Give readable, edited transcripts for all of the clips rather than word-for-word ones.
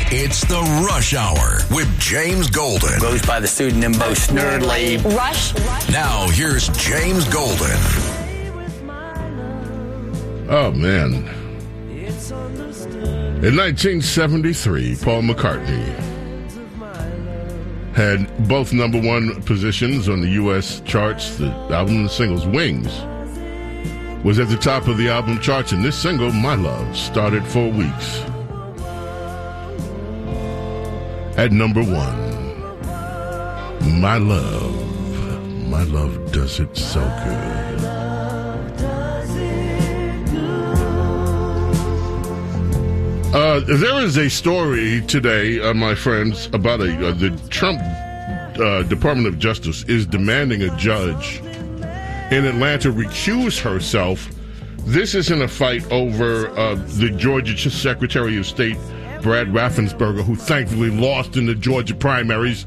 It's the Rush Hour with James Golden. Goes by the pseudonym Bo Snerdley. Rush. Now, here's James Golden. Oh, man. In 1973, Paul McCartney had both number one positions on the U.S. charts. The album and singles, Wings, was at the top of the album charts, and this single, My Love, started for weeks at number one. My love does it so good. There is a story today, my friends, about the Trump Department of Justice is demanding a judge in Atlanta recuse herself. This isn't a fight over the Georgia Secretary of State, Brad Raffensperger, who thankfully lost in the Georgia primaries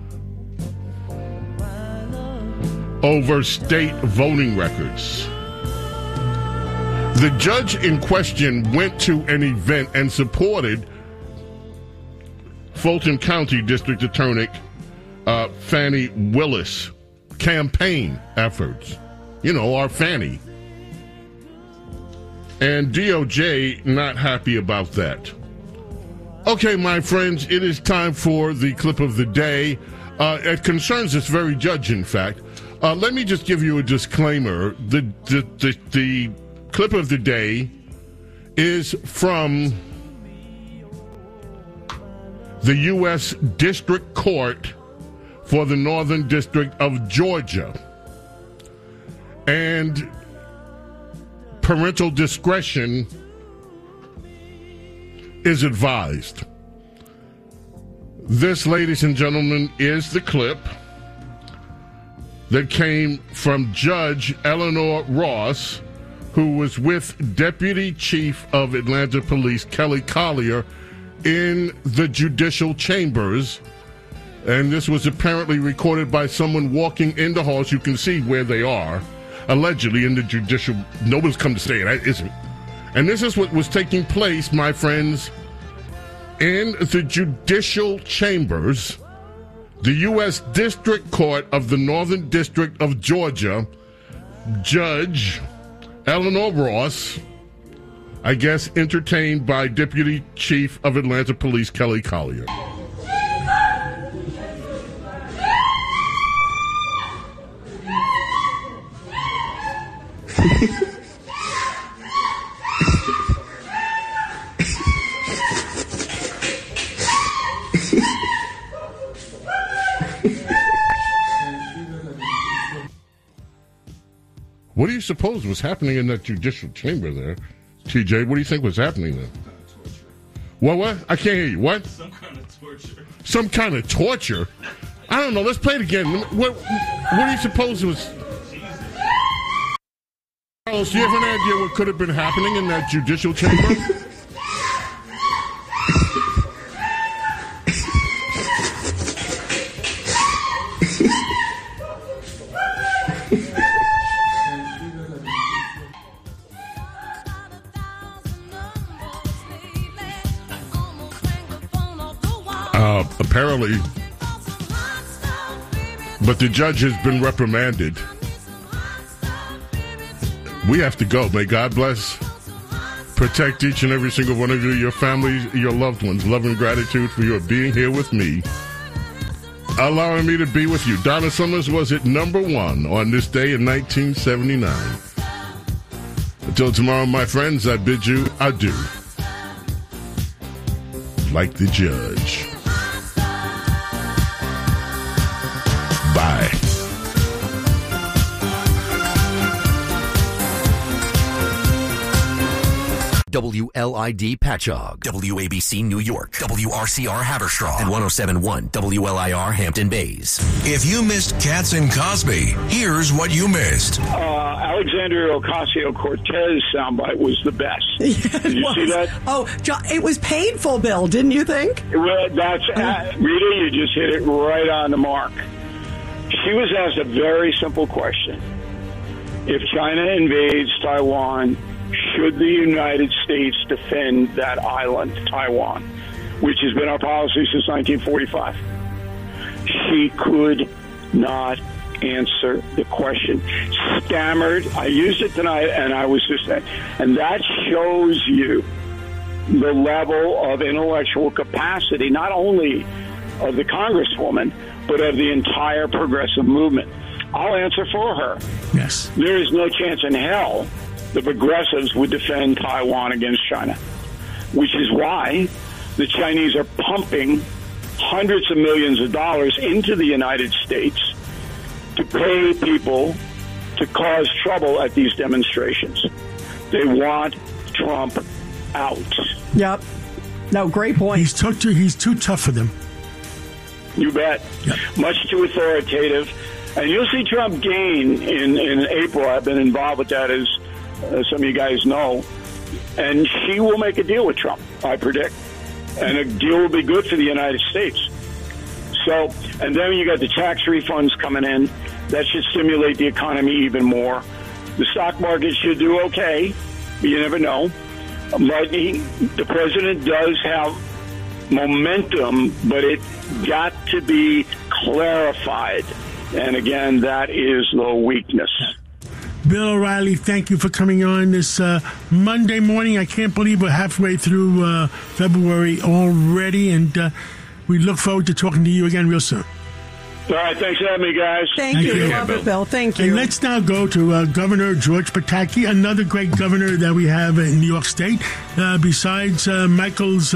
over state voting records. The judge in question went to an event and supported Fulton County District Attorney Fannie Willis campaign efforts. You know, our Fannie. And DOJ not happy about that. Okay, my friends, it is time for the clip of the day. It concerns this very judge, in fact. Let me just give you a disclaimer. The clip of the day is from the U.S. District Court for the Northern District of Georgia. And parental discretion is advised. This, ladies and gentlemen, is the clip that came from Judge Eleanor Ross, who was with Deputy Chief of Atlanta Police Kelly Collier in the judicial chambers. And this was apparently recorded by someone walking in the halls. You can see where they are, allegedly in the judicial. Nobody's come to say it isn't. And this is what was taking place, my friends, in the judicial chambers, the U.S. District Court of the Northern District of Georgia. Judge Eleanor Ross, I guess, entertained by Deputy Chief of Atlanta Police Kelly Collier. What do you suppose was happening in that judicial chamber there, TJ? What do you think was happening there? What? I can't hear you. What? Some kind of torture. Some kind of torture? I don't know. Let's play it again. What do you suppose was... Carlos, do you have an idea what could have been happening in that judicial chamber? Apparently, but the judge has been reprimanded. We have to go. May God bless, protect each and every single one of you, your families, your loved ones. Love and gratitude for your being here with me, allowing me to be with you. Donna Summers was at number one on this day in 1979. Until tomorrow, my friends, I bid you adieu. Like the judge. Bye. WLID Patchogue, WABC New York, WRCR Haverstraw, and 107.1 WLIR Hampton Bays. If you missed Katz and Cosby, here's what you missed. Alexandria Ocasio-Cortez soundbite was the best. Did you see that? Oh, it was painful, Bill, didn't you think? Well, that's Rita, you just hit it right on the mark. She was asked a very simple question. If China invades Taiwan, should the United States defend that island, Taiwan? which has been our policy since 1945. She could not answer the question. Stammered. I used it tonight, and I was just saying. And that shows you the level of intellectual capacity, not only of the Congresswoman, but of the entire progressive movement. I'll answer for her. Yes. There is no chance in hell the progressives would defend Taiwan against China, which is why the Chinese are pumping hundreds of millions of dollars into the United States to pay people to cause trouble at these demonstrations. They want Trump out. Yep. No, great point. He's too tough for them. You bet. Yep. Much too authoritative. And you'll see Trump gain in April. I've been involved with that, as some of you guys know. And she will make a deal with Trump, I predict. And a deal will be good for the United States. So, and then you got the tax refunds coming in. That should stimulate the economy even more. The stock market should do okay. You never know. But the president does have momentum, but it got to be clarified. And again, that is the weakness. Bill O'Reilly, thank you for coming on this Monday morning. I can't believe we're halfway through February already, and we look forward to talking to you again real soon. All right, thanks for having me, guys. Thank you. Love it, Bill. Thank you. And let's now go to Governor George Pataki, another great governor that we have in New York State, besides Michael's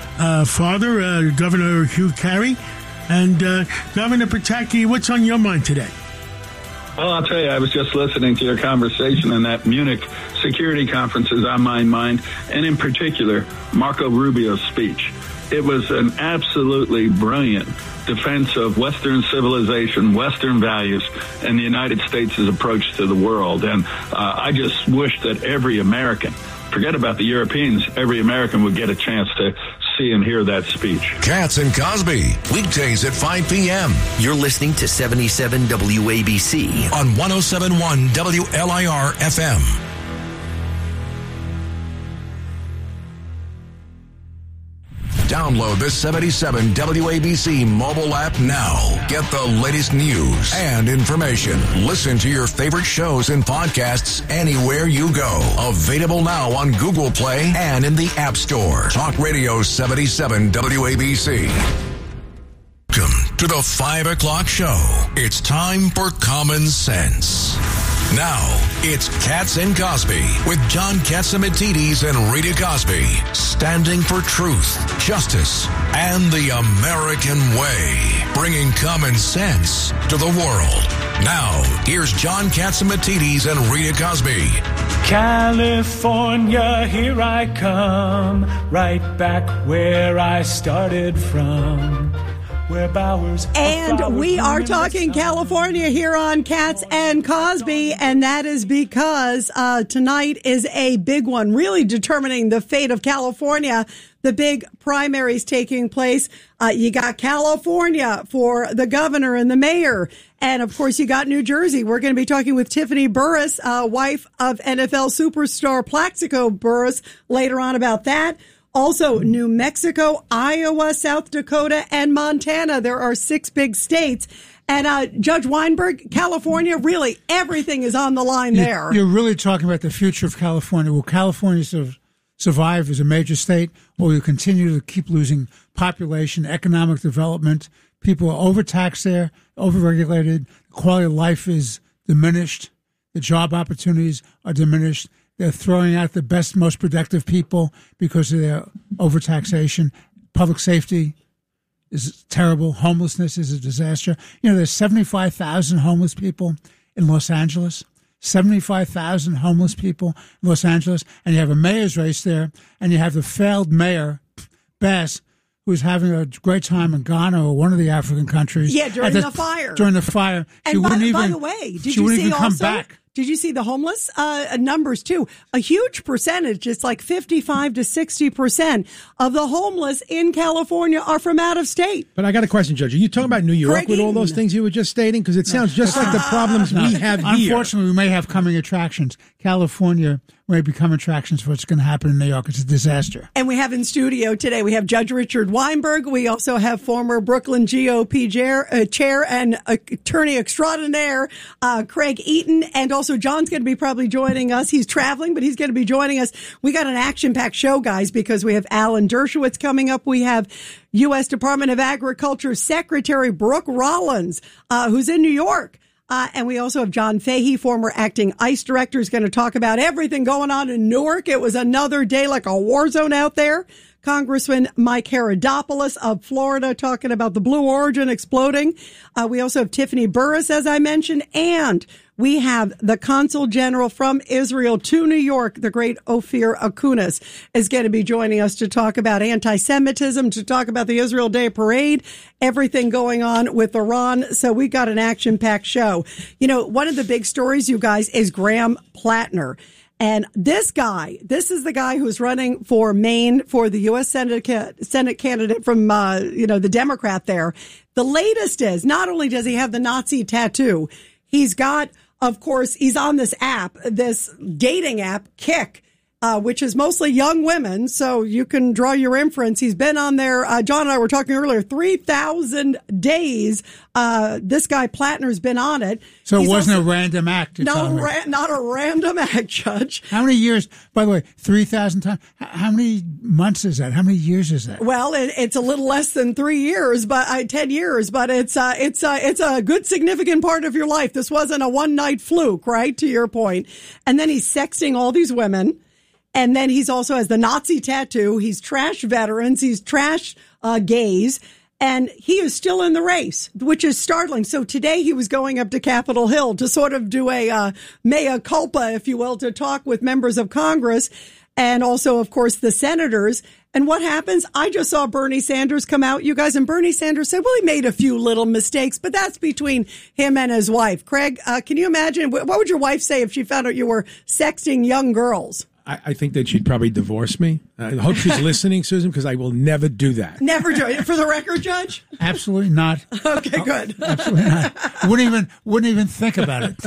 father, Governor Hugh Carey. And Governor Pataki, what's on your mind today? Well, I'll tell you, I was just listening to your conversation, and that Munich security conference is on my mind, and in particular, Marco Rubio's speech. It was an absolutely brilliant defense of Western civilization, Western values, and the United States' approach to the world. And I just wish that every American, forget about the Europeans, every American would get a chance to see and hear that speech. Katz and Cosby, weekdays at 5 p.m. You're listening to 77 WABC on 107.1 WLIR FM. Download the 77 WABC mobile app now. Get the latest news and information. Listen to your favorite shows and podcasts anywhere you go. Available now on Google Play and in the App Store. Talk Radio 77 WABC. Welcome to the 5 o'clock show. It's time for Common Sense. Now, it's Katz and Cosby with John Catsimatidis and Rita Cosby, standing for truth, justice, and the American way, bringing common sense to the world. Now, here's John Catsimatidis and Rita Cosby. California, here I come, right back where I started from. And we are talking California here on Katz and Cosby, and that is because tonight is a big one, really determining the fate of California. The big primaries taking place. You got California for the governor and the mayor. And, of course, you got New Jersey. We're going to be talking with Tiffany Burris, wife of NFL superstar Plaxico Burris, later on about that. Also, New Mexico, Iowa, South Dakota, and Montana. There are 6 big states. And Judge Weinberg, California, really, everything is on the line there. You're really talking about the future of California. Will California survive as a major state, or will you continue to keep losing population, economic development? People are overtaxed there, overregulated. The quality of life is diminished. The job opportunities are diminished. They're throwing out the best, most productive people because of their overtaxation. Public safety is terrible. Homelessness is a disaster. You know, there's 75,000 homeless people in Los Angeles. 75,000 homeless people in Los Angeles. And you have a mayor's race there. And you have the failed mayor, Bass, who's having a great time in Ghana or one of the African countries. Yeah, during the fire. During the fire. And by the way, did you see come back. Did you see the homeless numbers, too? A huge percentage, it's like 55 to 60% of the homeless in California are from out of state. But I got a question, Judge. Are you talking about New York with all those things you were just stating? Because it sounds just like the problems we have here. Unfortunately, we may have coming attractions. California may become attractions for what's going to happen in New York. It's a disaster. And we have in studio today, we have Judge Richard Weinberg. We also have former Brooklyn GOP chair and attorney extraordinaire Craig Eaton. And also John's going to be probably joining us. He's traveling, but he's going to be joining us. We got an action-packed show, guys, because we have Alan Dershowitz coming up. We have U.S. Department of Agriculture Secretary Brooke Rollins, who's in New York. And we also have John Fahey, former acting ICE director, is going to talk about everything going on in Newark. It was another day like a war zone out there. Congressman Mike Herodopoulos of Florida talking about the Blue Origin exploding. We also have Tiffany Burris, as I mentioned, and we have the Consul General from Israel to New York, the great Ophir Akunis, is going to be joining us to talk about anti-Semitism, to talk about the Israel Day Parade, everything going on with Iran. So we got an action-packed show. You know, one of the big stories, you guys, is Graham Plattner. And this is the guy who's running for Maine for the U.S. Senate candidate from, the Democrat there. The latest is not only does he have the Nazi tattoo, he's got, of course, he's on this app, this dating app, Kik, which is mostly young women. So you can draw your inference. He's been on there. John and I were talking earlier, 3,000 days. This guy Plattner's been on it. So it wasn't a random act. Not a random act, Judge. How many years, by the way, 3,000 times? How many months is that? How many years is that? Well, it's a little less than 3 years, but 10 years, but it's a good significant part of your life. This wasn't a one night fluke, right? To your point. And then he's sexting all these women. And then he's also has the Nazi tattoo. He's trashed veterans. He's trashed gays. And he is still in the race, which is startling. So today he was going up to Capitol Hill to sort of do a mea culpa, if you will, to talk with members of Congress and also, of course, the senators. And what happens? I just saw Bernie Sanders come out, you guys, and Bernie Sanders said, well, he made a few little mistakes, but that's between him and his wife. Craig, can you imagine? What would your wife say if she found out you were sexting young girls? I think that she'd probably divorce me. I hope she's listening, Susan, because I will never do that. Never do it. For the record, Judge? Absolutely not. Okay, good. Absolutely not. Wouldn't even think about it.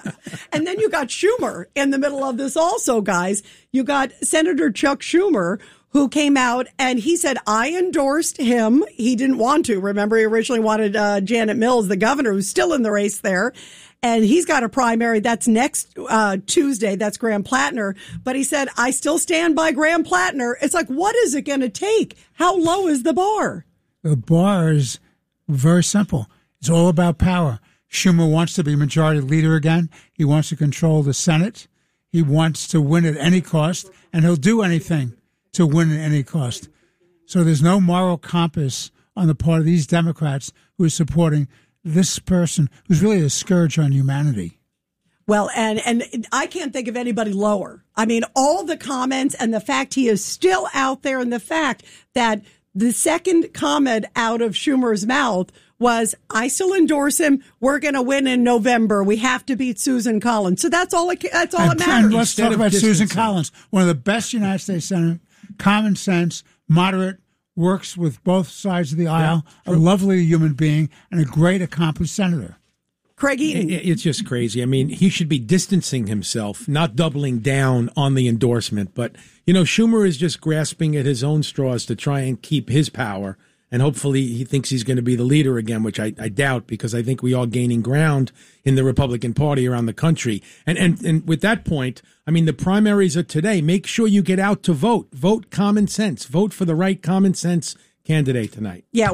And then you got Schumer in the middle of this also, guys. You got Senator Chuck Schumer, who came out and he said, I endorsed him. He didn't want to. Remember, he originally wanted Janet Mills, the governor, who's still in the race there. And he's got a primary that's next Tuesday. That's Graham Plattner. But he said, I still stand by Graham Plattner. It's like, what is it going to take? How low is the bar? The bar is very simple. It's all about power. Schumer wants to be majority leader again. He wants to control the Senate. He wants to win at any cost, and he'll do anything to win at any cost. So there's no moral compass on the part of these Democrats who are supporting this person who's really a scourge on humanity. Well, and I can't think of anybody lower. I mean, all the comments and the fact he is still out there, and the fact that the second comment out of Schumer's mouth was, I still endorse him. We're going to win in November. We have to beat Susan Collins. So that's all that matters. And let's talk about Susan Collins, one of the best United States senators, common sense, moderate, works with both sides of the aisle, a lovely human being, and a great accomplished senator. Craig Eaton. It's just crazy. I mean, he should be distancing himself, not doubling down on the endorsement. But, Schumer is just grasping at his own straws to try and keep his power. And hopefully he thinks he's going to be the leader again, which I doubt, because I think we are gaining ground in the Republican Party around the country. And with that point, I mean, the primaries are today. Make sure you get out to vote. Vote common sense. Vote for the right common sense candidate tonight. Yeah,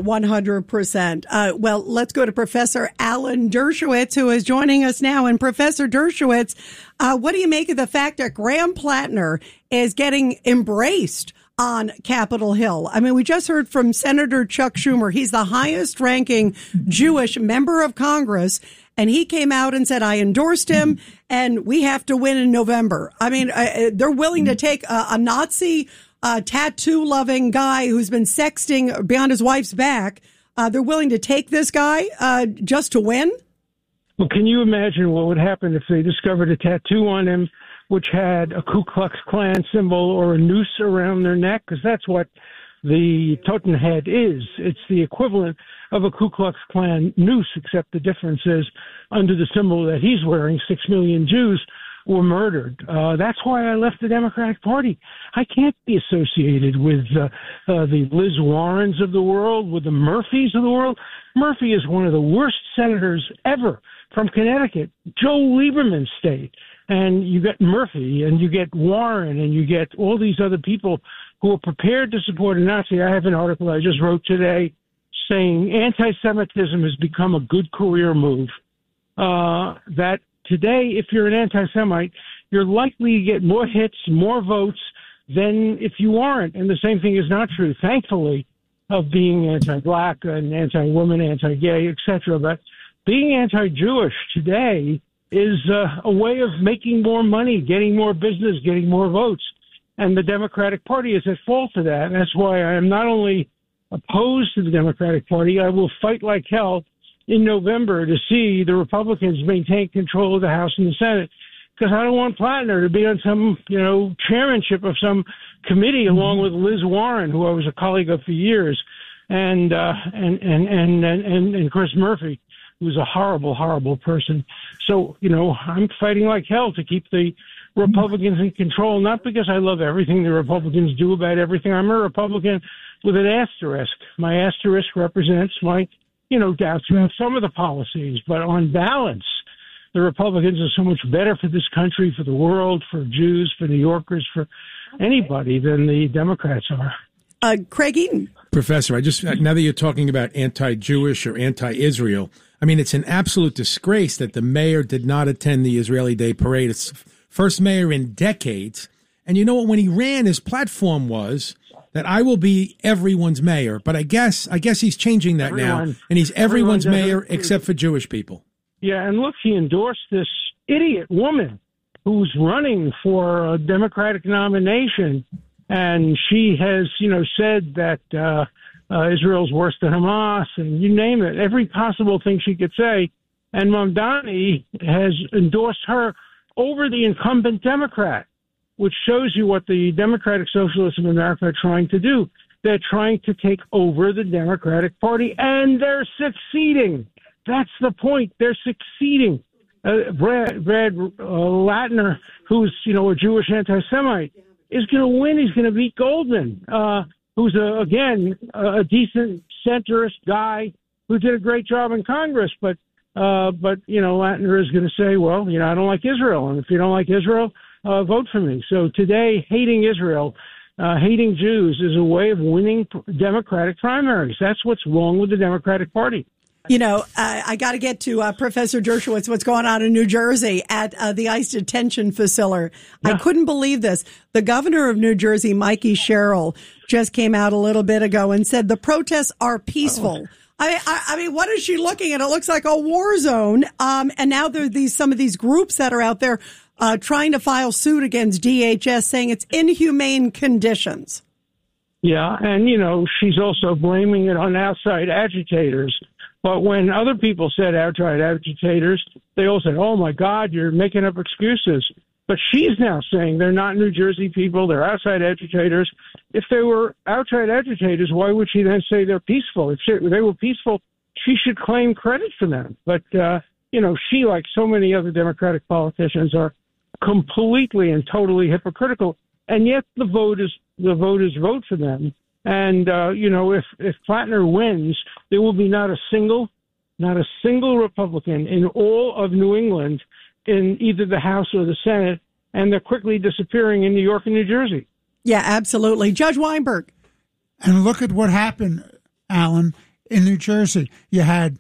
100%. Well, let's go to Professor Alan Dershowitz, who is joining us now. And Professor Dershowitz, what do you make of the fact that Graham Plattner is getting embraced on Capitol Hill? I mean, we just heard from Senator Chuck Schumer. He's the highest ranking Jewish member of Congress. And he came out and said, I endorsed him and we have to win in November. I mean, they're willing to take a Nazi tattoo loving guy who's been sexting behind his wife's back. They're willing to take this guy just to win. Well, can you imagine what would happen if they discovered a tattoo on him which had a Ku Klux Klan symbol or a noose around their neck? Because that's what the totem head is. It's the equivalent of a Ku Klux Klan noose, except the difference is under the symbol that he's wearing, 6 million Jews were murdered. That's why I left the Democratic Party. I can't be associated with the Liz Warrens of the world, with the Murphys of the world. Murphy is one of the worst senators ever from Connecticut, Joe Lieberman's state. And you get Murphy, and you get Warren, and you get all these other people who are prepared to support a Nazi. I have an article I just wrote today saying anti-Semitism has become a good career move. That today, if you're an anti-Semite, you're likely to get more hits, more votes than if you aren't. And the same thing is not true, thankfully, of being anti-black and anti-woman, anti-gay, etc. But being anti-Jewish today is a way of making more money, getting more business, getting more votes. And the Democratic Party is at fault for that. And that's why I am not only opposed to the Democratic Party, I will fight like hell in November to see the Republicans maintain control of the House and the Senate, because I don't want Plattner to be on some, chairmanship of some committee along with Liz Warren, who I was a colleague of for years, and Chris Murphy, who's a horrible, horrible person. So, I'm fighting like hell to keep the Republicans in control, not because I love everything the Republicans do about everything. I'm a Republican with an asterisk. My asterisk represents my, doubts about some of the policies, but on balance, the Republicans are so much better for this country, for the world, for Jews, for New Yorkers, for anybody than the Democrats are. Craig Eaton. Professor, now that you're talking about anti-Jewish or anti-Israel, I mean, it's an absolute disgrace that the mayor did not attend the Israeli Day Parade. It's first mayor in decades. And you know what? When he ran, his platform was that I will be everyone's mayor. But I guess he's changing that now, and he's everyone's mayor except for Jewish people. Yeah, and look, he endorsed this idiot woman who's running for a Democratic nomination, and she has, said that Israel's worse than Hamas, and you name it, every possible thing she could say. And Mamdani has endorsed her over the incumbent Democrat, which shows you what the Democratic Socialists of America are trying to do. They're trying to take over the Democratic Party, and they're succeeding. That's the point. They're succeeding. Brad Lattner, who's, a Jewish anti-Semite, is going to win. He's going to beat Goldman, who's, a decent centrist guy who did a great job in Congress. But Lattner is going to say, well, I don't like Israel. And if you don't like Israel, vote for me. So today, hating Israel, hating Jews is a way of winning Democratic primaries. That's what's wrong with the Democratic Party. I got to get to Professor Dershowitz, what's going on in New Jersey at the ICE detention facility. Yeah. I couldn't believe this. The governor of New Jersey, Mikey Sherrill, just came out a little bit ago and said the protests are peaceful. I mean, what is she looking at? It looks like a war zone. And now there are some of these groups that are out there trying to file suit against DHS, saying it's inhumane conditions. Yeah, and, she's also blaming it on outside agitators. But when other people said outside agitators, they all said, oh, my God, you're making up excuses. But she's now saying they're not New Jersey people, they're outside agitators. If they were outside agitators, why would she then say they're peaceful? If they were peaceful, she should claim credit for them. But, she, like so many other Democratic politicians, are completely and totally hypocritical. And yet the voters vote for them. And, if Plattner wins, there will be not a single Republican in all of New England in either the House or the Senate, and they're quickly disappearing in New York and New Jersey. Yeah, absolutely. Judge Weinberg. And look at what happened, Alan, in New Jersey. You had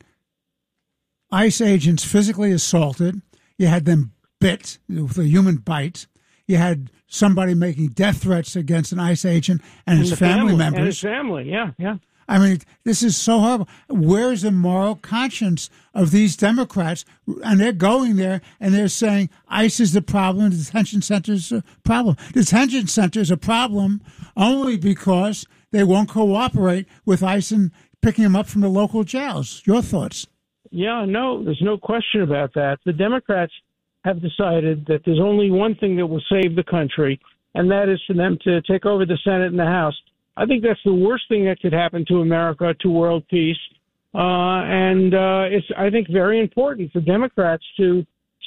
ICE agents physically assaulted. You had them bit with a human bite. You had somebody making death threats against an ICE agent and his family members. And his family, yeah. I mean, this is so horrible. Where's the moral conscience of these Democrats? And they're going there and they're saying ICE is the problem, the detention center is a problem. Detention center is a problem only because they won't cooperate with ICE in picking them up from the local jails. Your thoughts? Yeah, no, there's no question about that. The Democrats have decided that there's only one thing that will save the country, and that is for them to take over the Senate and the House. I think that's the worst thing that could happen to America, to world peace. And it's, I think, very important for Democrats to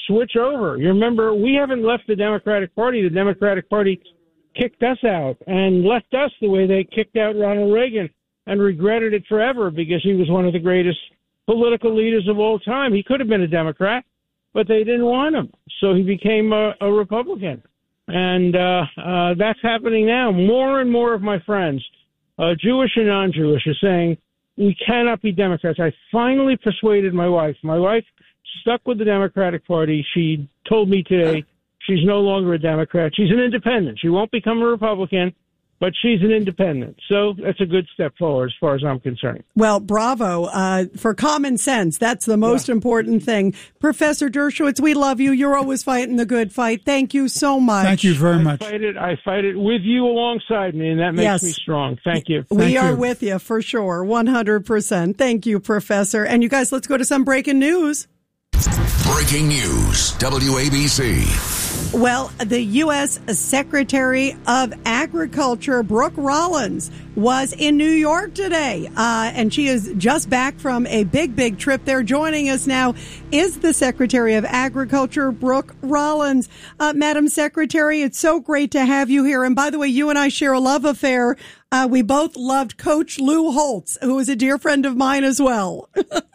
switch over. You remember, we haven't left the Democratic Party. The Democratic Party kicked us out and left us the way they kicked out Ronald Reagan and regretted it forever because he was one of the greatest political leaders of all time. He could have been a Democrat, but they didn't want him. So he became a Republican. And that's happening now. More and more of my friends, Jewish and non-Jewish, are saying, we cannot be Democrats. I finally persuaded my wife. My wife stuck with the Democratic Party. She told me today she's no longer a Democrat. She's an independent. She won't become a Republican, but she's an independent. So that's a good step forward as far as I'm concerned. Well, bravo for common sense. That's the most important thing. Professor Dershowitz, we love you. You're always fighting the good fight. Thank you so much. Thank you very much. I fight it with you alongside me, and that makes me strong. Thank you. We are with you for sure, 100%. Thank you, Professor. And you guys, let's go to some breaking news. Breaking news, WABC. Well, the U.S. Secretary of Agriculture, Brooke Rollins, was in New York today, and she is just back from a big trip there. Joining us now is the Secretary of Agriculture, Brooke Rollins. Madam Secretary, it's so great to have you here. And by the way, you and I share a love affair. We both loved Coach Lou Holtz, who is a dear friend of mine as well.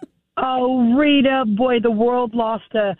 Oh, Rita, boy, the world lost a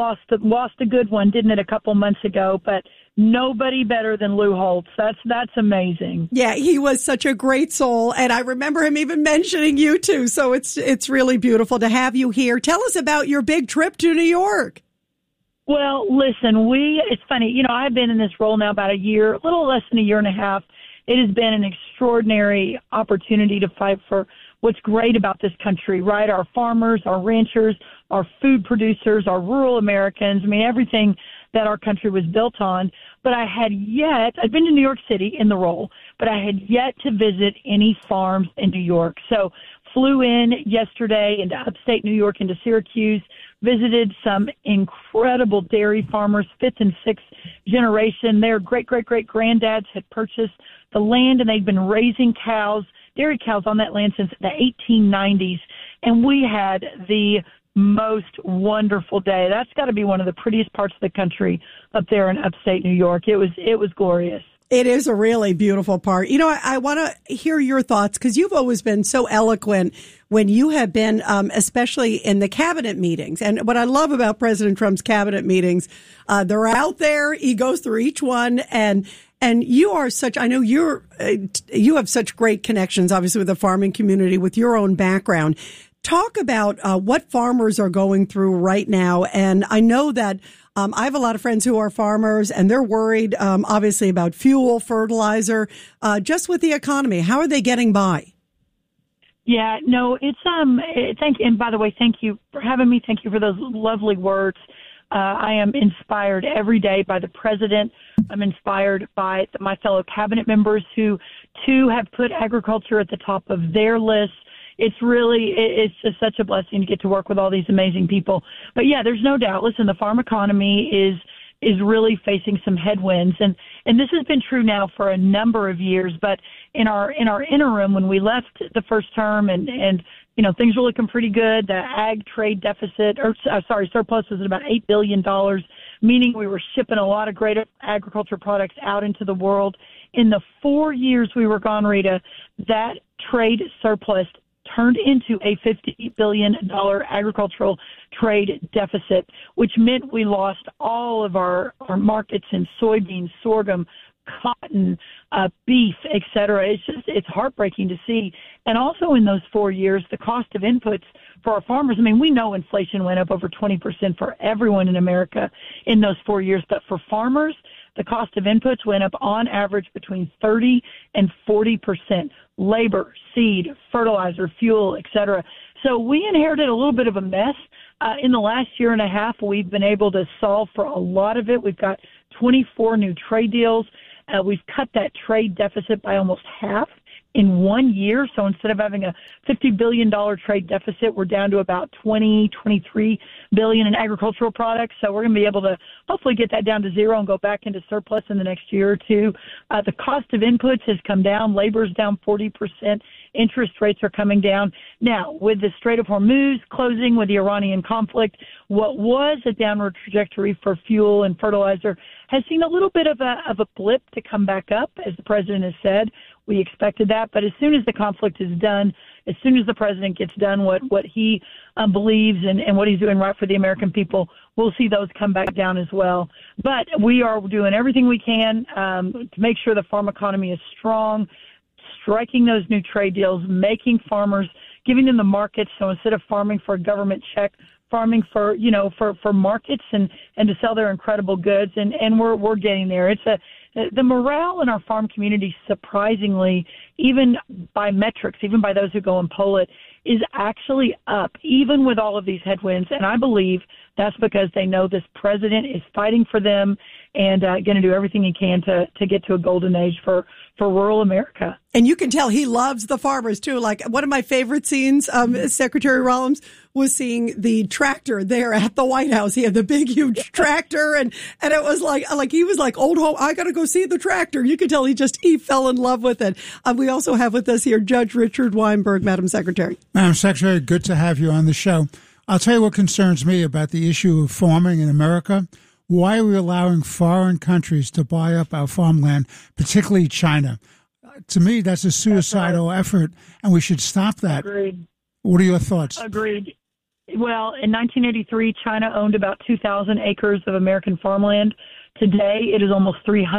good one, didn't it, a couple months ago? But nobody better than Lou Holtz. That's amazing. Yeah, he was such a great soul, and I remember him even mentioning you too. So it's really beautiful to have you here. Tell us about your big trip to New York. Well, listen, it's funny. You know, I've been in this role now about a year, a little less than a year and a half. It has been an extraordinary opportunity to fight for what's great about this country, right? Our farmers, our ranchers, our food producers, our rural Americans. I mean, everything that our country was built on. But I'd been to New York City in the role, but I had yet to visit any farms in New York. So flew in yesterday into upstate New York, into Syracuse, visited some incredible dairy farmers, fifth and sixth generation. Their great-great-great-granddads had purchased the land, and they'd been raising dairy cows on that land since the 1890s. And we had the most wonderful day. That's got to be one of the prettiest parts of the country up there in upstate New York. It was glorious. It is a really beautiful part. You know, I want to hear your thoughts because you've always been so eloquent when you have been, especially in the cabinet meetings. And what I love about President Trump's cabinet meetings, they're out there. He goes through each one, and you are I know you have such great connections, obviously, with the farming community, with your own background. Talk about what farmers are going through right now. And I know that I have a lot of friends who are farmers, and they're worried, obviously, about fuel, fertilizer, just with the economy. How are they getting by? Yeah, no, it's and by the way, thank you for having me. Thank you for those lovely words. I am inspired every day by the president. I'm inspired by my fellow cabinet members who, too, have put agriculture at the top of their list. It's just such a blessing to get to work with all these amazing people. But yeah, there's no doubt. Listen, the farm economy is really facing some headwinds, and this has been true now for a number of years. But in our interim, when we left the first term, and you know, things were looking pretty good. The ag trade surplus was at about $8 billion, meaning we were shipping a lot of great agriculture products out into the world. In the 4 years we were gone, Rita, that trade surplus turned into a $50 billion agricultural trade deficit, which meant we lost all of our markets in soybeans, sorghum, cotton, beef, et cetera. It's heartbreaking to see. And also in those 4 years, the cost of inputs for our farmers, I mean, we know inflation went up over 20% for everyone in America in those 4 years, but for farmers, the cost of inputs went up on average between 30 and 40%. Labor, seed, fertilizer, fuel, et cetera. So we inherited a little bit of a mess. In the last year and a half, we've been able to solve for a lot of it. We've got 24 new trade deals. We've cut that trade deficit by almost half in 1 year. So instead of having a $50 billion trade deficit, we're down to about $23 billion in agricultural products. So we're going to be able to hopefully get that down to zero and go back into surplus in the next year or two. The cost of inputs has come down. Labor's down 40%. Interest rates are coming down. Now, with the Strait of Hormuz closing, with the Iranian conflict, what was a downward trajectory for fuel and fertilizer has seen a little bit of a blip to come back up, as the president has said. We expected that. But as soon as the conflict is done, as soon as the president gets done what he believes and what he's doing right for the American people, we'll see those come back down as well. But we are doing everything we can to make sure the farm economy is strong, striking those new trade deals, making farmers, giving them the markets. So instead of farming for a government check, farming for markets and to sell their incredible goods. And we're getting there. The morale in our farm community, surprisingly, even by metrics, even by those who go and poll it, is actually up, even with all of these headwinds. And I believe that's because they know this president is fighting for them and going to do everything he can to get to a golden age for rural America. And you can tell he loves the farmers, too. Like, one of my favorite scenes, Secretary Rollins, was seeing the tractor there at the White House. He had the big, huge tractor, and it was like he was like, old home, I got to go see the tractor. You could tell he fell in love with it. We also have with us here Judge Richard Weinberg, Madam Secretary. Madam Secretary, good to have you on the show. I'll tell you what concerns me about the issue of farming in America. Why are we allowing foreign countries to buy up our farmland, particularly China? To me, that's a suicidal effort, and we should stop that. Agreed. What are your thoughts? Agreed. Well, in 1983, China owned about 2,000 acres of American farmland. Today, it is almost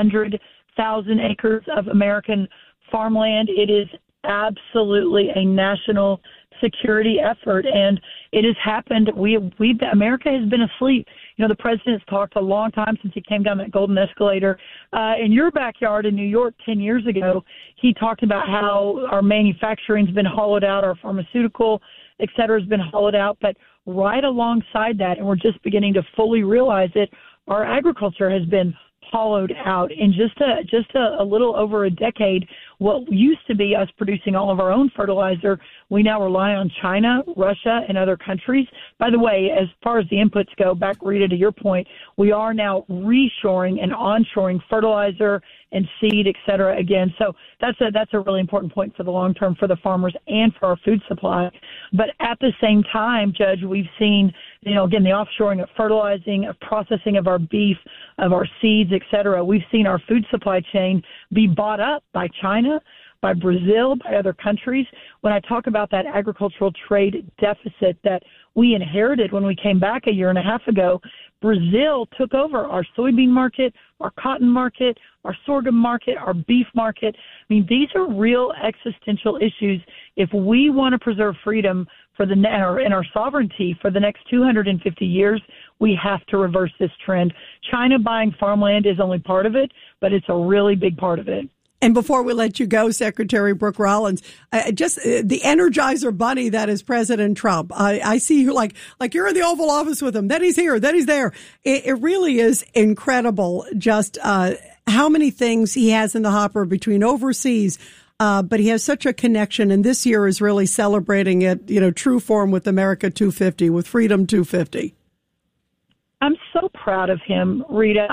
300,000 acres of American farmland. It is absolutely a national security effort, and it has happened. America has been asleep. You know, the president has talked a long time since he came down that golden escalator. In your backyard in New York 10 years ago, he talked about how our manufacturing's been hollowed out, our pharmaceutical, et cetera, has been hollowed out. But right alongside that, and we're just beginning to fully realize it, our agriculture has been hollowed out. In just a little over a decade, what used to be us producing all of our own fertilizer, we now rely on China, Russia, and other countries. By the way, as far as the inputs go, back, Rita, to your point, we are now reshoring and onshoring fertilizer and seed, et cetera, again. So that's a really important point for the long term for the farmers and for our food supply. But at the same time, Judge, we've seen, again, the offshoring of fertilizing, of processing of our beef, of our seeds, et cetera. We've seen our food supply chain be bought up by China, by Brazil, by other countries. When I talk about that agricultural trade deficit that we inherited when we came back a year and a half ago, Brazil took over our soybean market, our cotton market, our sorghum market, our beef market. I mean, these are real existential issues. If we want to preserve freedom and our sovereignty for the next 250 years, we have to reverse this trend. China buying farmland is only part of it, but it's a really big part of it. And before we let you go, Secretary Brooke Rollins, just the Energizer Bunny that is President Trump. I see you like you're in the Oval Office with him. Then he's here. Then he's there. It really is incredible just how many things he has in the hopper between overseas. But he has such a connection. And this year is really celebrating it, true form with America 250, with Freedom 250. I'm so proud of him, Rita.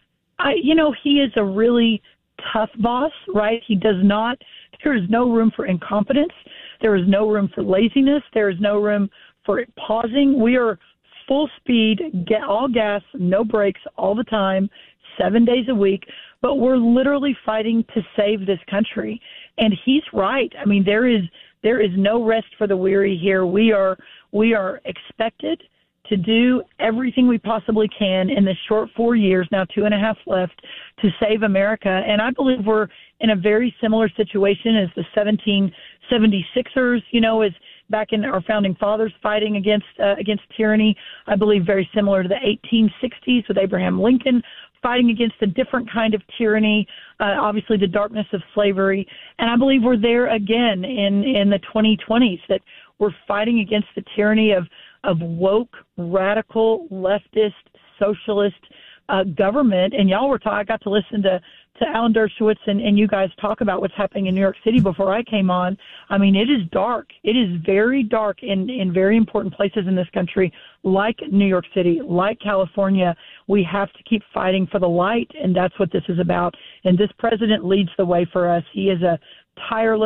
He is a really tough boss, right? There is no room for incompetence. There is no room for laziness. There is no room for pausing. We are full speed, all gas, no brakes all the time, 7 days a week, but we're literally fighting to save this country. And he's right. I mean, there is no rest for the weary here. We are expected to do everything we possibly can in the short 4 years, now 2.5 left, to save America. And I believe we're in a very similar situation as the 1776ers, as back in our founding fathers fighting against tyranny. I believe very similar to the 1860s with Abraham Lincoln fighting against a different kind of tyranny, obviously the darkness of slavery. And I believe we're there again in the 2020s, that we're fighting against the tyranny of woke, radical, leftist, socialist government. And y'all I got to listen to Alan Dershowitz and you guys talk about what's happening in New York City before I came on. I mean, it is dark. It is very dark in very important places in this country, like New York City, like California. We have to keep fighting for the light, and that's what this is about. And this president leads the way for us. He is a tireless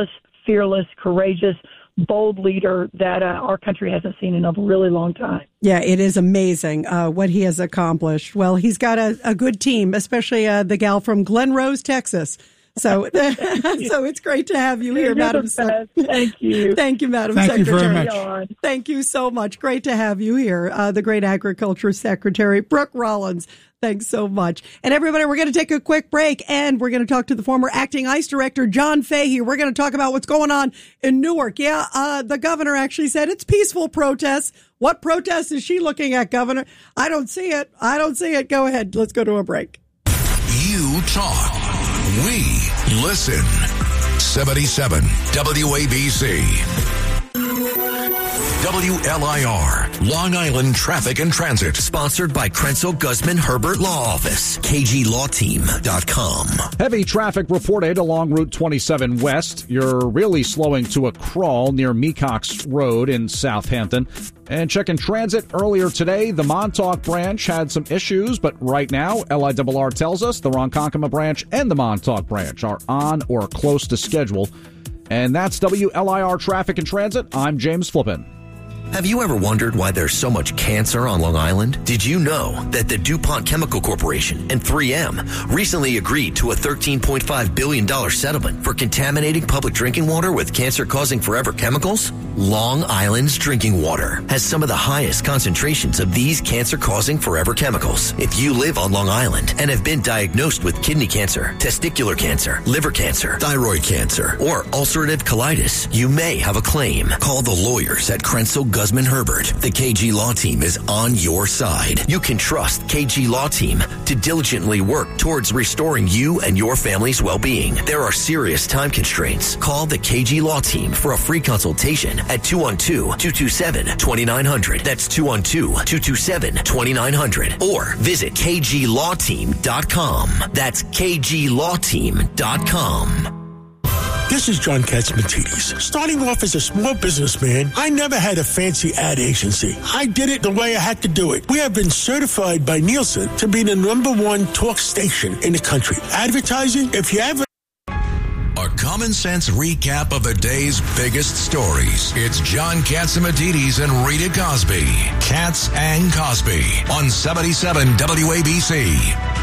fearless, courageous, bold leader that our country hasn't seen in a really long time. Yeah, it is amazing what he has accomplished. Well, he's got a good team, especially the gal from Glen Rose, Texas. So, so it's great to have you here, Madam Secretary. Thank you. Thank you, Madam Thank Secretary. you very much. Thank you so much. Great to have you here, the great Agriculture Secretary, Brooke Rollins. Thanks so much. And everybody, we're going to take a quick break, and we're going to talk to the former acting ICE director, John Fahey. We're going to talk about what's going on in Newark. Yeah, the governor actually said it's peaceful protests. What protests is she looking at, Governor? I don't see it. Go ahead. Let's go to a break. You talk. We listen. 77 WABC. WLIR, Long Island Traffic and Transit. Sponsored by Krenzel Guzman Herbert Law Office. KGLawTeam.com. Heavy traffic reported along Route 27 West. You're really slowing to a crawl near Mecox Road in Southampton. And checking transit earlier today, the Montauk branch had some issues, but right now, LIRR tells us the Ronkonkoma branch and the Montauk branch are on or close to schedule. And that's WLIR Traffic and Transit. I'm James Flippin. Have you ever wondered why there's so much cancer on Long Island? Did you know that the DuPont Chemical Corporation and 3M recently agreed to a $13.5 billion settlement for contaminating public drinking water with cancer-causing forever chemicals? Long Island's drinking water has some of the highest concentrations of these cancer-causing forever chemicals. If you live on Long Island and have been diagnosed with kidney cancer, testicular cancer, liver cancer, thyroid cancer, or ulcerative colitis, you may have a claim. Call the lawyers at Krenzel Guzman Herbert. The KG Law Team is on your side. You can trust KG Law Team to diligently work towards restoring you and your family's well-being. There are serious time constraints. Call the KG Law Team for a free consultation at 212-227-2900. That's 212-227-2900. Or visit KGLawTeam.com. That's KGLawTeam.com. This is John Katsimatidis. Starting off as a small businessman, I never had a fancy ad agency. I did it the way I had to do it. We have been certified by Nielsen to be the #1 talk station in the country. Advertising, if you ever... A common sense recap of the day's biggest stories. It's John Katsimatidis and Rita Cosby. Katz and Cosby on 77 WABC.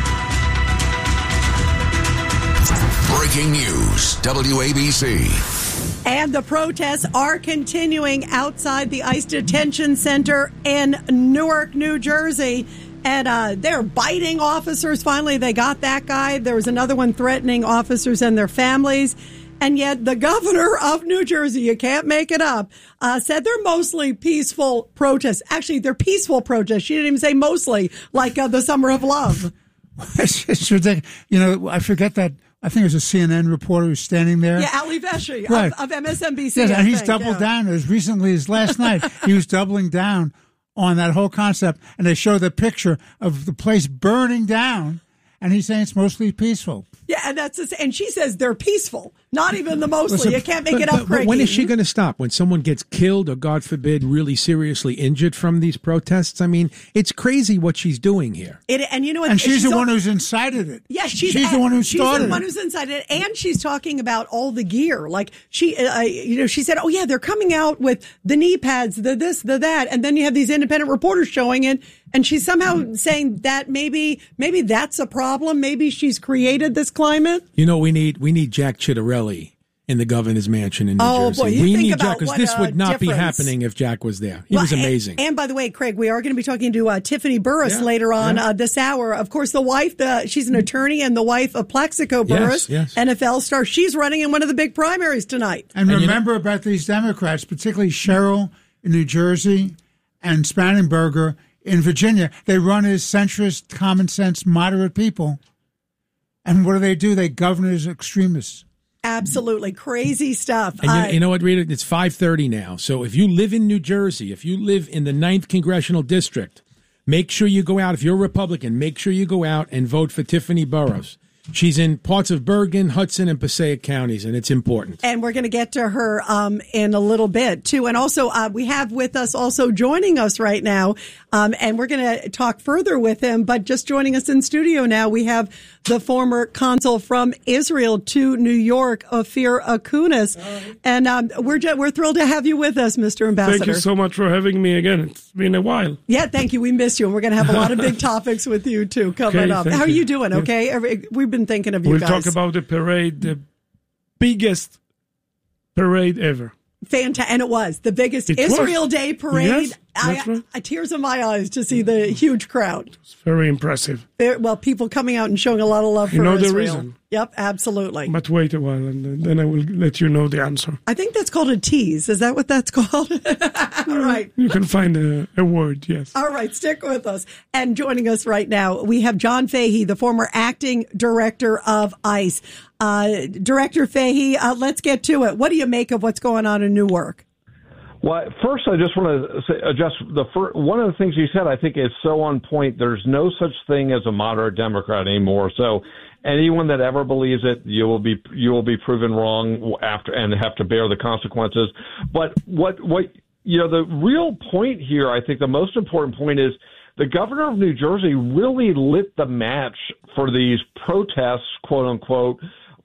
Breaking news, WABC. And the protests are continuing outside the ICE detention center in Newark, New Jersey. And they're biting officers. Finally, they got that guy. There was another one threatening officers and their families. And yet the governor of New Jersey, you can't make it up, said they're mostly peaceful protests. Actually, they're peaceful protests. She didn't even say mostly, like the Summer of Love. It's ridiculous. You know, I forget that. I think it was a CNN reporter who's standing there. Yeah, Ali Veshi right. of MSNBC. Yes, and he's doubled down. As recently as last night, he was doubling down on that whole concept. And they show the picture of the place burning down. And he's saying it's mostly peaceful. Yeah, and and she says they're peaceful. Not even the mostly. Listen, you can't make it up, Craig. But when is she going to stop? When someone gets killed or, God forbid, really seriously injured from these protests? I mean, it's crazy what she's doing here. And you know what? And she's the one who's incited it. Yeah, she's the one who started it. She's the one who's incited it. And she's talking about all the gear. Like she said, oh yeah, they're coming out with the knee pads, the this, the that. And then you have these independent reporters showing it. And she's somehow saying that maybe that's a problem. Maybe she's created this climate. You know, we need Jack Ciattarelli in the governor's mansion in New Jersey. Boy, we need Jack, because this would not be happening if Jack was there. He was amazing. And by the way, Craig, we are going to be talking to Tiffany Burris later on this hour. Of course, the wife, she's an attorney, and the wife of Plaxico Burris, NFL star. She's running in one of the big primaries tonight. And remember about these Democrats, particularly Sherrill in New Jersey and Spangenberger in Virginia. They run as centrist, common sense, moderate people. And what do? They govern as extremists. Absolutely. Crazy stuff. And you know what, Rita? It's 5:30 now. So if you live in New Jersey, if you live in the 9th Congressional District, make sure you go out. If you're a Republican, make sure you go out and vote for Tiffany Burris. she's in parts of Bergen, Hudson, and Passaic counties, and it's important. And we're going to get to her in a little bit, too. And also, we have with us also joining us right now, and we're going to talk further with him. But just joining us in studio now, we have the former consul from Israel to New York, Ophir Akunis. And we're thrilled to have you with us, Mr. Ambassador. Thank you so much for having me again. It's been a while. Yeah, thank you. We missed you, and we're going to have a lot of big topics with you, too, coming up. How are you doing, okay? We've been thinking of you guys. We'll talk about the parade, the biggest parade ever. Fantastic. And it was the biggest Israel Day parade. Yes, right. Tears in my eyes to see the huge crowd. It's very impressive. Well, people coming out and showing a lot of love for Israel. The reason. Yep, absolutely. But wait a while, and then I will let you know the answer. I think that's called a tease. Is that what that's called? All right. You can find a word, yes. All right, stick with us. And joining us right now, we have John Fahey, the former acting director of ICE. Director Fahey, let's get to it. What do you make of what's going on in Newark? Well, first, I just want to address one of the things you said. I think is so on point. There's no such thing as a moderate Democrat anymore. So, anyone that ever believes it, you will be proven wrong after and have to bear the consequences. But what the real point here, I think, the most important point is the governor of New Jersey really lit the match for these protests, quote unquote,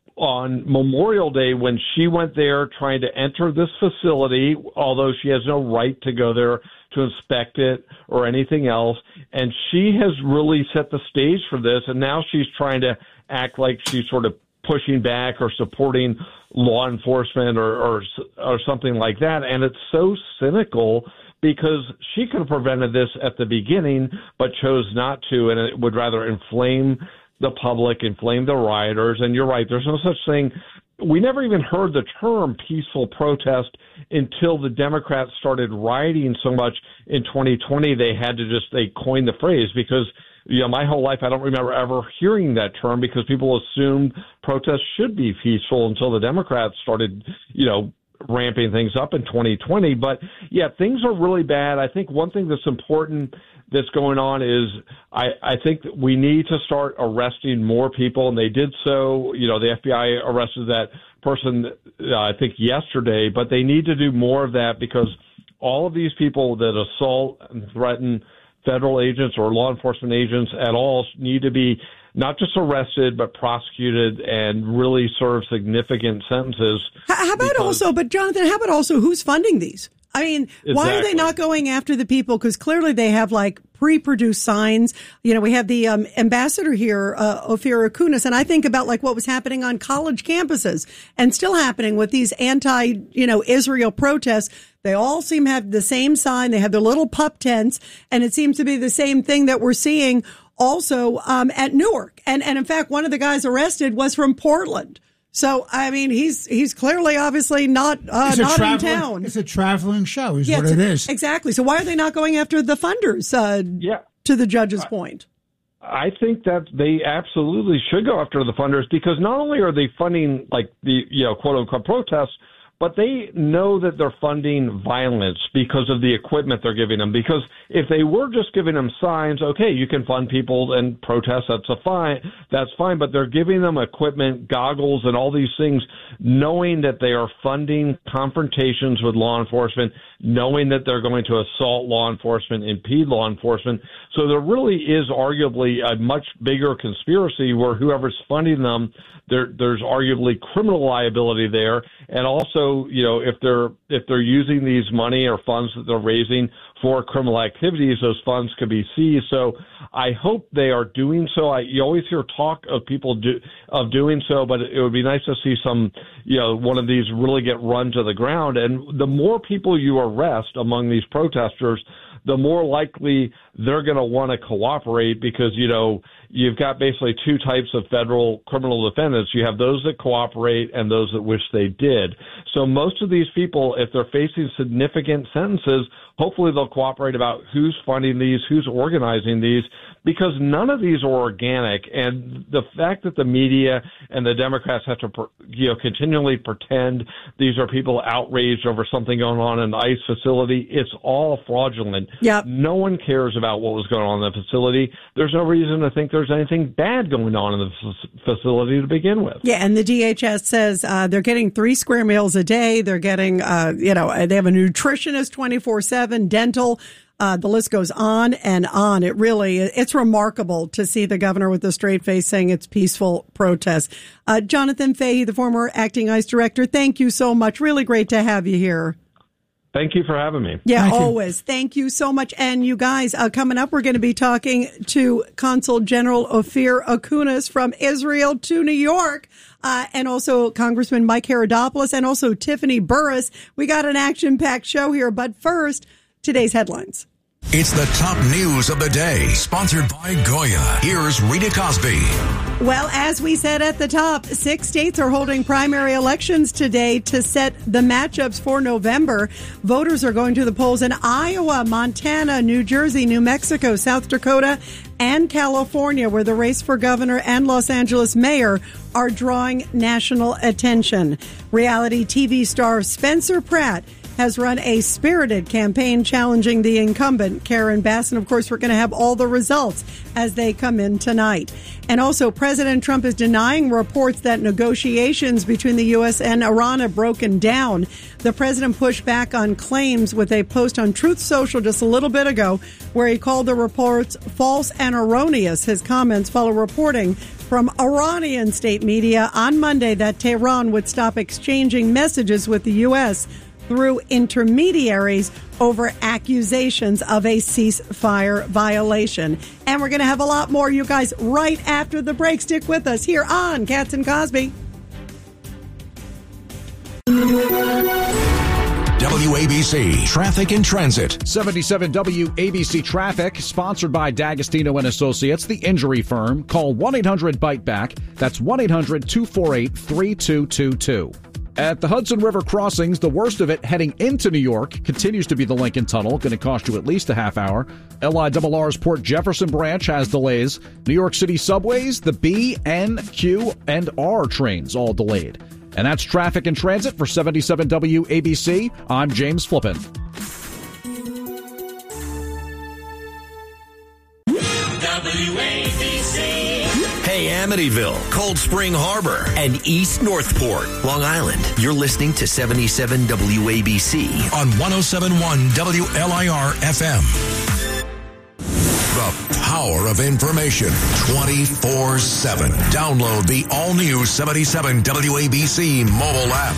on Memorial Day when she went there trying to enter this facility, although she has no right to go there to inspect it or anything else. And she has really set the stage for this. And now she's trying to act like she's sort of pushing back or supporting law enforcement or something like that. And it's so cynical because she could have prevented this at the beginning, but chose not to. And it would rather inflame the public, inflame the rioters. And you're right, there's no such thing. We never even heard the term peaceful protest until the Democrats started rioting so much in 2020. They coined the phrase because, my whole life I don't remember ever hearing that term because people assumed protests should be peaceful until the Democrats started, ramping things up in 2020. But yeah, things are really bad. I think one thing that's important that's going on is I think that we need to start arresting more people, and they did so. The FBI arrested that person, I think, yesterday, but they need to do more of that because all of these people that assault and threaten federal agents or law enforcement agents at all need to be not just arrested, but prosecuted and really serve significant sentences. How about Jonathan, how about who's funding these? I mean, Why are they not going after the people? Because clearly they have pre-produced signs. We have the ambassador here, Ophir Akunis, and I think about what was happening on college campuses and still happening with these Israel protests. They all seem to have the same sign. They have their little pup tents, and it seems to be the same thing that we're seeing also at Newark. And in fact, one of the guys arrested was from Portland. So, I mean, he's clearly, obviously not in town. It's a traveling show is what it is. Exactly. So why are they not going after the funders, to the judge's point? I think that they absolutely should go after the funders because not only are they funding, the, quote-unquote protests, but they know that they're funding violence because of the equipment they're giving them. Because if they were just giving them signs, okay, you can fund people and protest, that's fine. But they're giving them equipment, goggles, and all these things, knowing that they are funding confrontations with law enforcement, knowing that they're going to assault law enforcement, impede law enforcement. So there really is arguably a much bigger conspiracy where whoever's funding them, there's arguably criminal liability there. And also, if they're using these money or funds that they're raising for criminal activities, those funds could be seized. So I hope they are doing so. You always hear talk of people doing so, but it would be nice to see some, one of these really get run to the ground. And the more people you arrest among these protesters, the more likely they're going to want to cooperate because, you've got basically two types of federal criminal defendants. You have those that cooperate and those that wish they did. So most of these people, if they're facing significant sentences, hopefully they'll cooperate about who's funding these, who's organizing these, because none of these are organic. And the fact that the media and the Democrats have to, continually pretend these are people outraged over something going on in the ICE facility, it's all fraudulent. Yep. No one cares about what was going on in the facility. There's no reason to think there's anything bad going on in the facility to begin with. Yeah, and the DHS says they're getting 3 square meals a day. They're getting, they have a nutritionist 24/7, dental. The list goes on and on. It's remarkable to see the governor with a straight face saying it's peaceful protest. Jonathan Fahey, the former acting ICE director, thank you so much. Really great to have you here. Thank you for having me. Yeah, always. Thank you so much. And you guys, coming up, we're going to be talking to Consul General Ophir Akunis from Israel to New York, and also Congressman Mike Herodopoulos and also Tiffany Burris. We got an action-packed show here, but first, today's headlines. It's the top news of the day, sponsored by Goya. Here's Rita Cosby. Well, as we said at the top, 6 states are holding primary elections today to set the matchups for November. Voters are going to the polls in Iowa, Montana, New Jersey, New Mexico, South Dakota, and California, where the race for governor and Los Angeles mayor are drawing national attention. Reality TV star Spencer Pratt has run a spirited campaign challenging the incumbent, Karen Bass. And of course, we're going to have all the results as they come in tonight. And also, President Trump is denying reports that negotiations between the U.S. and Iran have broken down. The president pushed back on claims with a post on Truth Social just a little bit ago, where he called the reports false and erroneous. His comments follow reporting from Iranian state media on Monday that Tehran would stop exchanging messages with the U.S. through intermediaries over accusations of a ceasefire violation. And we're going to have a lot more, you guys, right after the break. Stick with us here on Katz and Cosby. WABC Traffic and Transit. 77 WABC Traffic, sponsored by D'Agostino and Associates, the injury firm. Call 1-800-BITE-BACK. That's 1-800-248-3222. At the Hudson River crossings, the worst of it heading into New York continues to be the Lincoln Tunnel, going to cost you at least a half hour. LIRR's Port Jefferson branch has delays. New York City subways, the B, N, Q, and R trains all delayed. And that's Traffic and Transit for 77 WABC. I'm James Flippin. WABC. Hey, Amityville, Cold Spring Harbor, and East Northport, Long Island. You're listening to 77 WABC on 107.1 WLIR FM. The power of information 24/7. Download the all-new 77 WABC mobile app.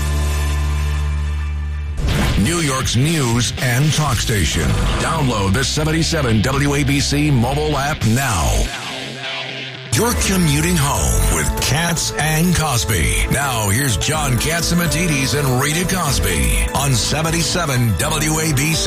New York's news and talk station. Download the 77 WABC mobile app now. You're commuting home with Katz and Cosby. Now, here's John Catsimatidis and Rita Cosby on 77 WABC.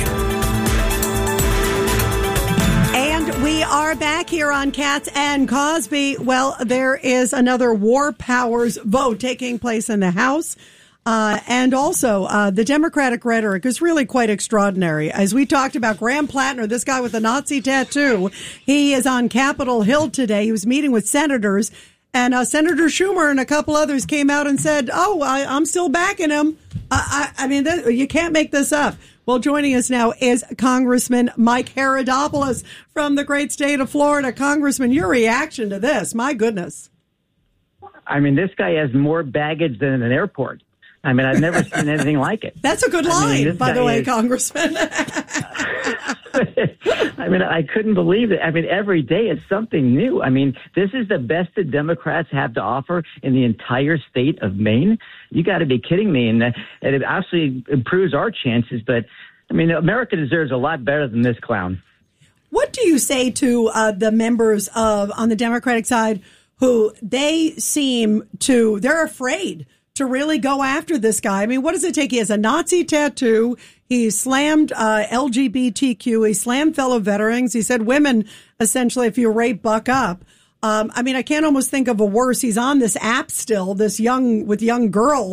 And we are back here on Katz and Cosby. Well, there is another war powers vote taking place in the House. And also, the Democratic rhetoric is really quite extraordinary. As we talked about Graham Plattner, this guy with a Nazi tattoo, he is on Capitol Hill today. He was meeting with senators, and Senator Schumer and a couple others came out and said, I'm still backing him. I mean, you can't make this up. Well, joining us now is Congressman Mike Herodopoulos from the great state of Florida. Congressman, your reaction to this, my goodness. I mean, this guy has more baggage than an airport. I mean, I've never seen anything like it. That's a good line, by the way, Congressman. I mean, I couldn't believe it. I mean, every day is something new. I mean, this is the best the Democrats have to offer in the entire state of Maine. You got to be kidding me. And it absolutely improves our chances. But, I mean, America deserves a lot better than this clown. What do you say to the members on the Democratic side who they're afraid to really go after this guy? I mean, what does it take? He has a Nazi tattoo. He slammed LGBTQ. He slammed fellow veterans. He said women, essentially, if you rape, buck up. I mean, I can't almost think of a worse. He's on this app still, with young girls.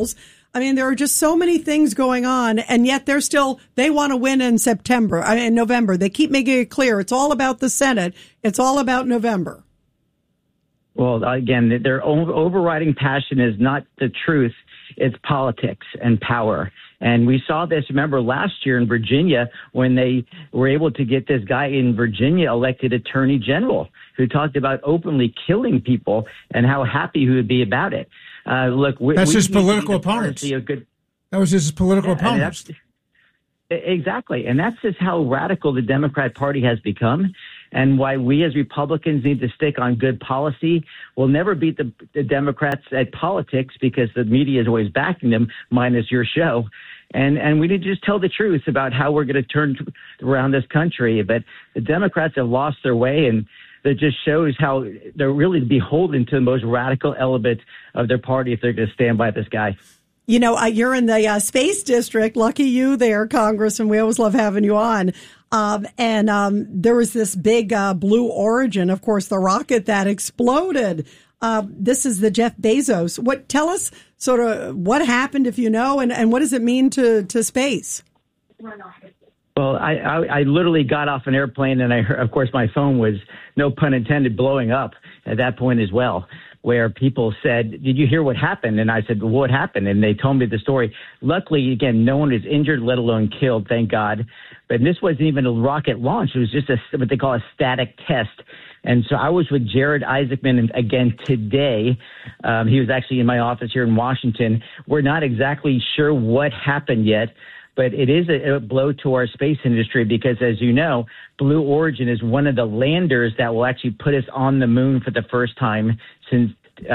I mean, there are just so many things going on, and yet they want to win in November. They keep making it clear. It's all about the Senate. It's all about November. Well, again, their overriding passion is not the truth. It's politics and power. And we saw this, remember, last year in Virginia when they were able to get this guy in Virginia elected attorney general who talked about openly killing people and how happy he would be about it. That's his political opponents. That was his political opponents. Exactly. And that's just how radical the Democrat Party has become, and why we as Republicans need to stick on good policy. We'll never beat the Democrats at politics because the media is always backing them, minus your show. And we need to just tell the truth about how we're going to turn around this country. But the Democrats have lost their way, and that just shows how they're really beholden to the most radical element of their party if they're going to stand by this guy. You know, you're in the Space District. Lucky you there, Congressman. We always love having you on. There was this big Blue Origin, of course, the rocket that exploded. This is the Jeff Bezos. Tell us sort of what happened, if you know, and what does it mean to space? Well, I literally got off an airplane, and I heard, of course, my phone was, no pun intended, blowing up at that point as well, where people said, did you hear what happened? And I said, well, what happened? And they told me the story. Luckily, again, no one is injured, let alone killed, thank God. But this wasn't even a rocket launch. It was just what they call a static test. And so I was with Jared Isaacman again today. He was actually in my office here in Washington. We're not exactly sure what happened yet, but it is a blow to our space industry because, as you know, Blue Origin is one of the landers that will actually put us on the moon for the first time since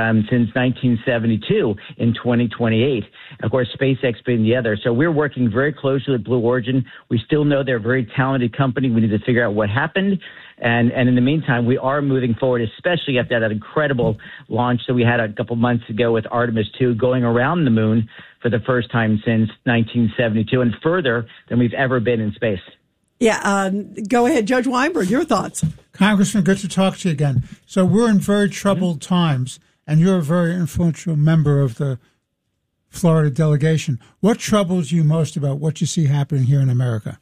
1972 in 2028. Of course, SpaceX being the other. So we're working very closely with Blue Origin. We still know they're a very talented company. We need to figure out what happened. And in the meantime, we are moving forward, especially after that incredible launch that we had a couple months ago with Artemis 2 going around the moon for the first time since 1972 and further than we've ever been in space. Yeah, go ahead, Judge Weinberg, your thoughts. Congressman, good to talk to you again. So we're in very troubled times, and you're a very influential member of the Florida delegation. What troubles you most about what you see happening here in America?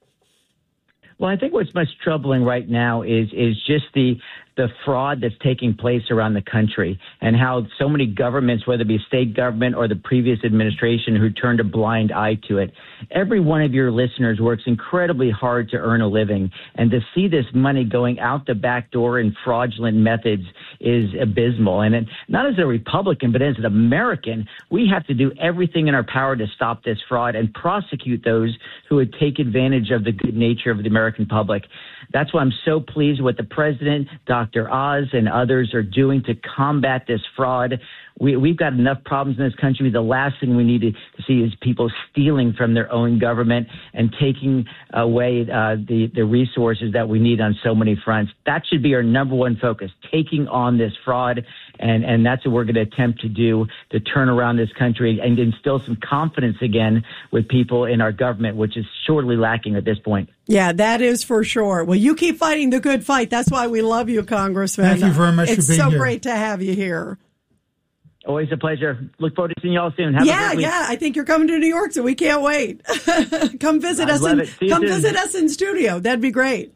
Well, I think what's most troubling right now is just the fraud that's taking place around the country and how so many governments, whether it be state government or the previous administration who turned a blind eye to it. Every one of your listeners works incredibly hard to earn a living, and to see this money going out the back door in fraudulent methods is abysmal. And not as a Republican, but as an American, we have to do everything in our power to stop this fraud and prosecute those who would take advantage of the good nature of the American public. That's why I'm so pleased with the president, Dr. Oz, and others are doing to combat this fraud. We've got enough problems in this country. The last thing we need to see is people stealing from their own government and taking away the resources that we need on so many fronts. That should be our number one focus, taking on this fraud. And that's what we're going to attempt to do to turn around this country and instill some confidence again with people in our government, which is sorely lacking at this point. Yeah, that is for sure. Well, you keep fighting the good fight. That's why we love you, Congressman. Thank you very much for being here. It's so great to have you here. Always a pleasure. Look forward to seeing you all soon. Have a great week. I think you're coming to New York, so we can't wait. Come visit us. Visit us in studio. That'd be great.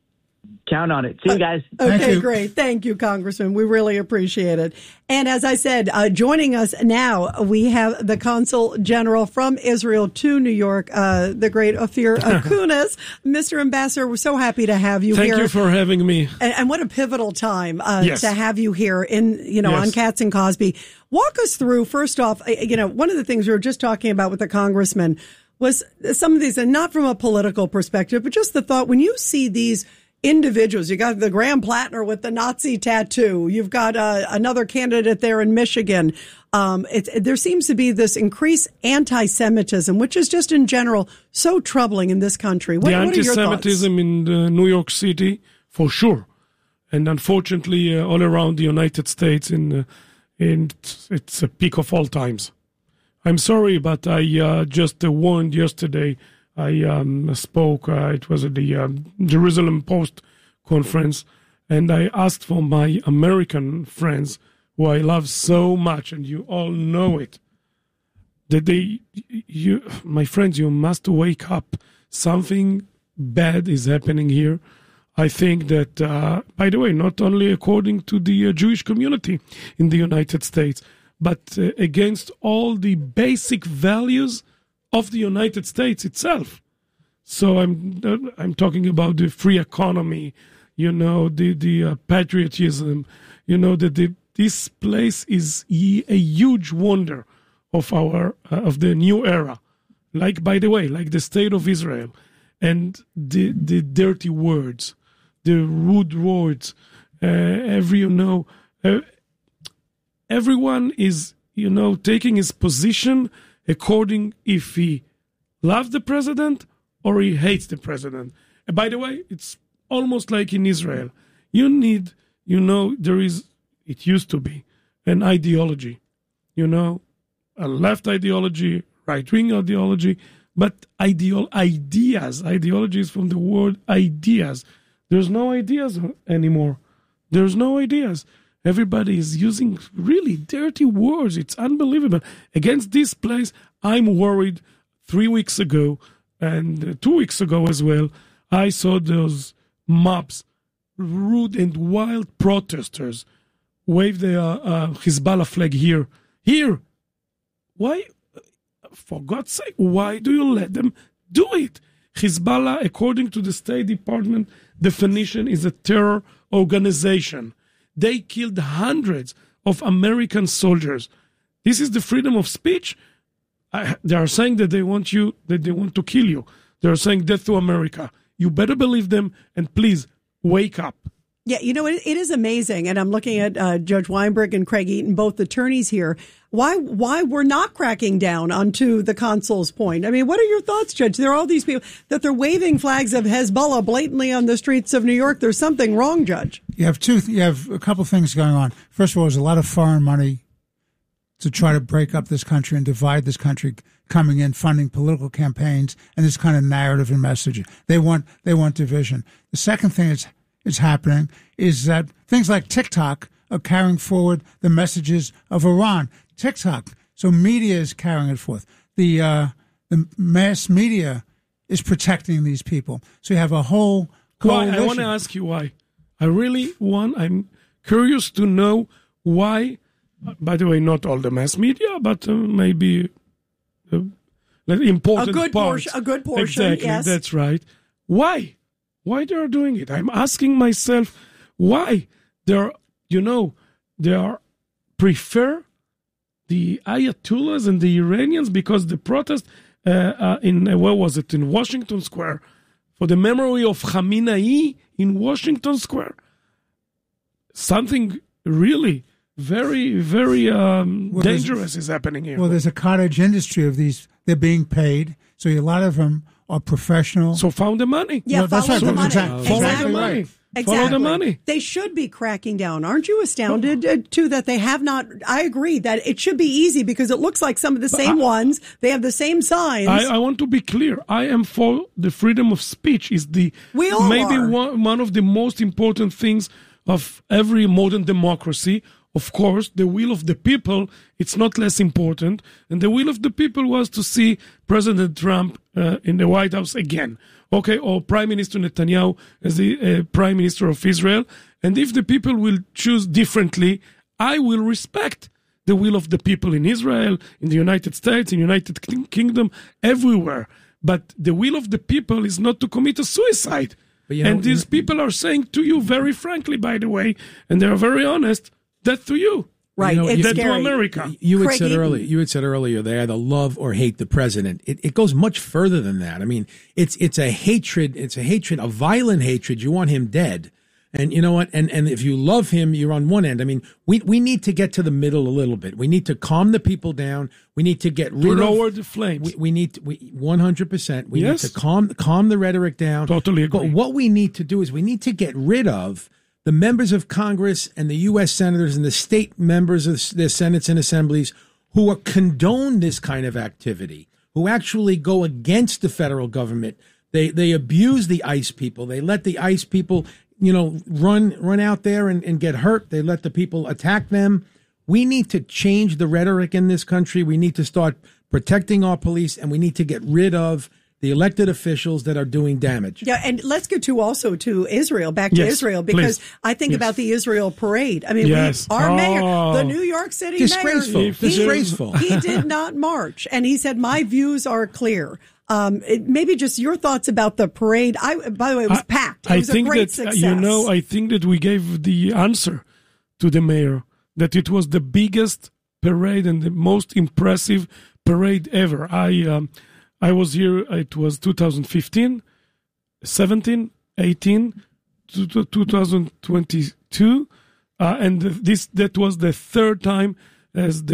Count on it. See you guys. Okay, great. Thank you, Congressman. We really appreciate it. And as I said, joining us now, we have the Consul General from Israel to New York, the great Ophir Akunas. Mr. Ambassador, we're so happy to have you here. Thank you for having me. And what a pivotal time to have you here on Katz and Cosby. Walk us through, first off, one of the things we were just talking about with the Congressman was some of these, and not from a political perspective, but just the thought, when you see these individuals, you got the Graham Plattner with the Nazi tattoo. You've got another candidate there in Michigan. There seems to be this increased anti-Semitism, which is just in general so troubling in this country. What are your thoughts? Anti-Semitism in New York City, for sure, and unfortunately, all around the United States, it's a peak of all times. I'm sorry, but I just warned yesterday. I spoke, it was at the Jerusalem Post conference, and I asked for my American friends, who I love so much, and you all know it. my friends, you must wake up. Something bad is happening here. I think that, by the way, not only according to the Jewish community in the United States, but against all the basic values of the United States itself. So I'm talking about the free economy, the patriotism, that this place is a huge wonder of of the new era. By the way, like the state of Israel, and the dirty words, the rude words, everyone is, taking his position according if he loves the president or he hates the president. And by the way, it's almost like in Israel. You need, it used to be an ideology, a left ideology, right-wing ideology, but ideology is from the word ideas. There's no ideas anymore. There's no ideas. Everybody is using really dirty words. It's unbelievable. Against this place, I'm worried. 3 weeks ago and 2 weeks ago as well, I saw those mobs, rude and wild protesters, wave the Hezbollah flag here. Here! Why? For God's sake, why do you let them do it? Hezbollah, according to the State Department definition, is a terror organization. They killed hundreds of American soldiers. This is the freedom of speech. They are saying that they want to kill you. They are saying death to America. You better believe them, and please wake up. Yeah, it is amazing, and I'm looking at Judge Weinberg and Craig Eaton, both attorneys here. Why we're not cracking down onto the consul's point? I mean, what are your thoughts, Judge? There are all these people that they're waving flags of Hezbollah blatantly on the streets of New York. There's something wrong, Judge. You have a couple things going on. First of all, there's a lot of foreign money to try to break up this country and divide this country coming in, funding political campaigns and this kind of narrative and messaging. They want division. The second thing is happening is that things like TikTok are carrying forward the messages of Iran. TikTok, so media is carrying it forth. The mass media is protecting these people. So you have a whole coalition. Why? I want to ask you why. I'm curious to know why. By the way, not all the mass media, but maybe important parts. A good portion, exactly, yes. That's right. Why? Why they are doing it? I'm asking myself why they prefer the Ayatollahs and the Iranians because the protest in Washington Square for the memory of Khamenei in Washington Square. Something really very, very dangerous is happening here. Well, there's a cottage industry of these. They're being paid, so a lot of them are professional. So follow the money. Yeah, follow the money. Follow the money. Exactly. Follow the money. They should be cracking down. Aren't you astounded, too, that they have not? I agree that it should be easy because it looks like some of the same ones. They have the same signs. I want to be clear. I am for the freedom of speech. Is one of the most important things of every modern democracy. Of course, the will of the people, it's not less important. And the will of the people was to see President Trump in the White House again. Okay, or Prime Minister Netanyahu as the Prime Minister of Israel. And if the people will choose differently, I will respect the will of the people in Israel, in the United States, in the United Kingdom, everywhere. But the will of the people is not to commit a suicide. And these people are saying to you very frankly, by the way, and they are very honest, death to you. Right, it's death scary. to America. You had said earlier they either love or hate the president. It goes much further than that. I mean, it's a hatred. It's a hatred, a violent hatred. You want him dead. And you know what? And if you love him, you're on one end. I mean, we need to get to the middle a little bit. We need to calm the people down. We need to get rid of lower the flames. We need 100%. We need to calm the rhetoric down. Totally agree. But what we need to do is we need to get rid of the members of Congress and the U.S. senators and the state members of the Senates and assemblies who are condone this kind of activity, who actually go against the federal government. They abuse the ICE people. They let the ICE people, run out there and get hurt. They let the people attack them. We need to change the rhetoric in this country. We need to start protecting our police, and we need to get rid of the elected officials that are doing damage. Yeah, and let's get to Israel, back to Israel, because I think about the Israel parade. I mean, our mayor, the New York City mayor, he did not march, and he said, my views are clear. Maybe just your thoughts about the parade. By the way, it was packed. It was a great success. I think that we gave the answer to the mayor, that it was the biggest parade and the most impressive parade ever. I was here, it was 2015, 17, 18, 2022, and that was the third time as the